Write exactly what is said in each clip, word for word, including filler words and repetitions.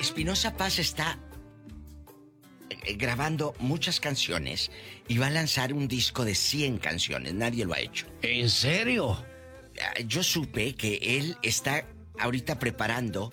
Espinosa Paz está grabando muchas canciones y va a lanzar un disco de cien canciones. Nadie lo ha hecho. ¿En serio? Yo supe que él está ahorita preparando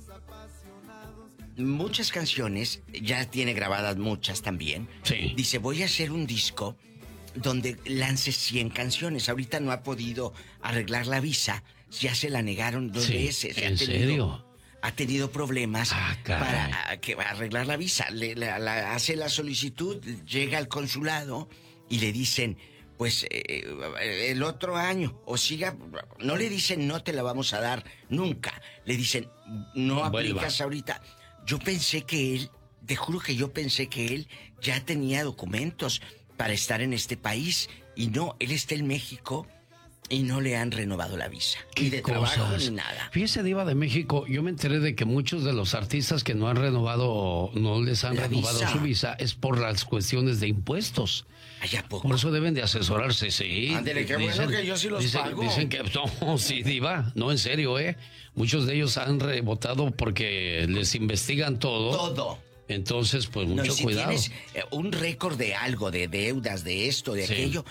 muchas canciones, ya tiene grabadas muchas también. Sí. Dice, voy a hacer un disco donde lance cien canciones. Ahorita no ha podido arreglar la visa, ya se la negaron dos sí, veces. ¿En ha tenido, serio? Ha tenido problemas ah, para que va a arreglar la visa. Le, la, la, hace la solicitud, llega al consulado y le dicen, pues eh, el otro año, o siga, no le dicen no te la vamos a dar nunca, le dicen no aplicas Vuelva. ahorita. Yo pensé que él, te juro que yo pensé que él ya tenía documentos para estar en este país y no, él está en México y no le han renovado la visa. Ni de cosas? trabajo ni nada. Fíjese, Diva de México, yo me enteré de que muchos de los artistas que no han renovado, no les han la renovado visa. su visa, es por las cuestiones de impuestos. ¿Allá poco? Por eso deben de asesorarse, sí. Ándele, qué dicen, bueno que yo sí los dicen, pago. Dicen que, no, sí, Diva, no, en serio, ¿eh? Muchos de ellos han rebotado porque les investigan todo. Todo. Entonces, pues, mucho no, si cuidado. Tienes un récord de algo, de deudas, de esto, de sí. aquello,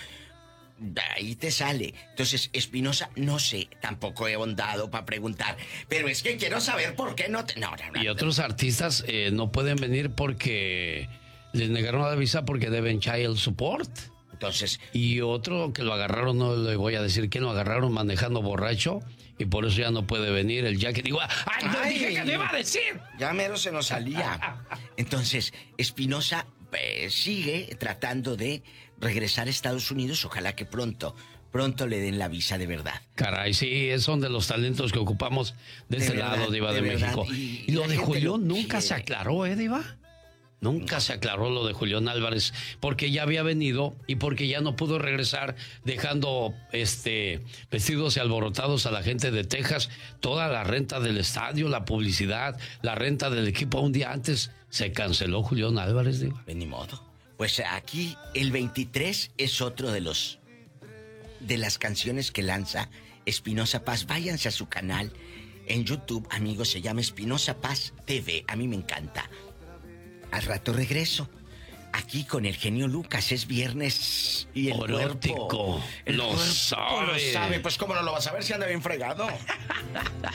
ahí te sale. Entonces, Espinosa, no sé, tampoco he ahondado para preguntar, pero es que quiero saber por qué no te... No, no, no. Y otros artistas eh, no pueden venir porque les negaron la visa porque deben child support. Entonces... Y otro que lo agarraron, no le voy a decir quién lo agarraron manejando borracho y por eso ya no puede venir el Jackie. Digo, ¡ay, no Ay, dije que le iba a decir! Ya mero se nos salía. Entonces, Espinosa eh, sigue tratando de regresar a Estados Unidos. Ojalá que pronto, pronto le den la visa de verdad. Caray, sí, son de los talentos que ocupamos de, de este verdad, lado, Diva de, de México. Y, y lo de Julián nunca quiere. se aclaró, ¿eh, Diva? Nunca se aclaró lo de Julián Álvarez, porque ya había venido y porque ya no pudo regresar, dejando este vestidos y alborotados a la gente de Texas. Toda la renta del estadio, la publicidad, la renta del equipo. Un día antes se canceló Julián Álvarez. Digo. Ni modo. Pues aquí el veintitrés es otro de los de las canciones que lanza Espinosa Paz. Váyanse a su canal en YouTube, amigos, se llama Espinosa Paz T V. A mí me encanta. Al rato regreso. Aquí con el genio Lucas. Es viernes y el Erótico. cuerpo... El lo cuerpo sabe. Lo sabe. Pues cómo no lo vas a ver si anda bien fregado.